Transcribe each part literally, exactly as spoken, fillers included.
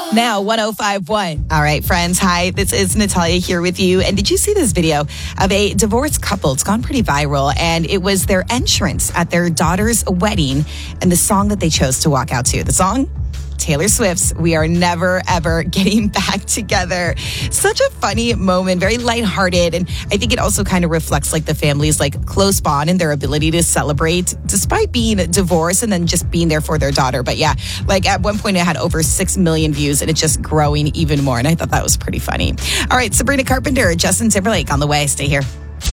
Now, one oh five point one. All right, friends. Hi, this is Natalia here with you. And did you see this video of a divorced couple? It's gone pretty viral. And it was their entrance at their daughter's wedding and the song that they chose to walk out to. The song? Taylor Swift's We Are Never, Ever Getting Back Together. Such a funny moment, very lighthearted. And I think it also kind of reflects like the family's like close bond and their ability to celebrate despite being divorced and then just being there for their daughter. But yeah, like at one point it had over six million views and it's just growing even more. And I thought that was pretty funny. All right, Sabrina Carpenter, Justin Timberlake on the way. Stay here.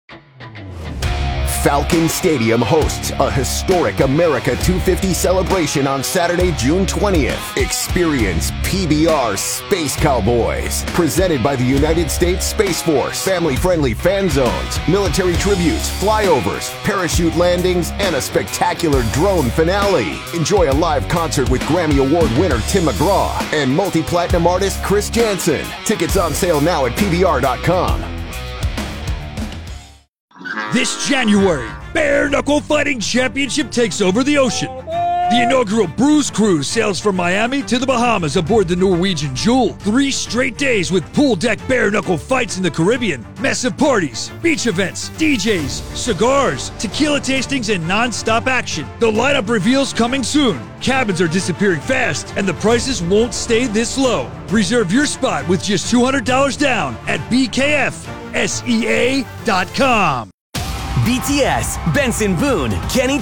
Falcon Stadium hosts a historic America two fifty celebration on Saturday, June twentieth. Experience P B R Space Cowboys, presented by the United States Space Force. Family-friendly fan zones, military tributes, flyovers, parachute landings, and a spectacular drone finale. Enjoy a live concert with Grammy Award winner Tim McGraw and multi-platinum artist Chris Janson. Tickets on sale now at P B R dot com. This January, Bare Knuckle Fighting Championship takes over the ocean. The inaugural Bruise Cruise sails from Miami to the Bahamas aboard the Norwegian Jewel. Three straight days with pool deck bare knuckle fights in the Caribbean, massive parties, beach events, D Js, cigars, tequila tastings, and non-stop action. The lineup reveals coming soon. Cabins are disappearing fast, and the prices won't stay this low. Reserve your spot with just two hundred dollars down at B K F S E A dot com. B T S, Benson Boone, Kenny